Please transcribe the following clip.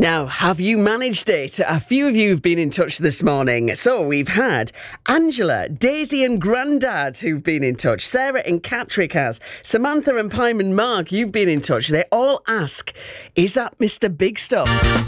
Now, have you managed it? A few of you have been in touch this morning. So we've had Angela, Daisy and Grandad who've been in touch. Sarah and Catrick has. Samantha and Pyman Mark, you've been in touch. They all ask, is that Mr. Big Stuff?